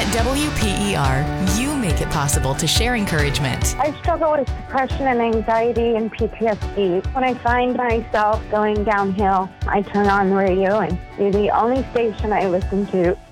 At WPER, you make it possible to share encouragement. I struggle with depression and anxiety and PTSD. When I find myself going downhill, I turn on the radio and it's the only station I listen to.